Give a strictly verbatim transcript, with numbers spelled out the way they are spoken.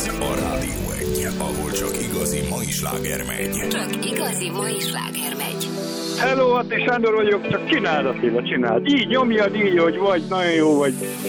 a Rádió egy, ahol csak igazi mai sláger megy. Csak igazi mai sláger megy. Hello, Atti Sándor vagyok, csak csináld, Attila, csináld. Így nyomjad, így, hogy vagy, nagyon jó vagy.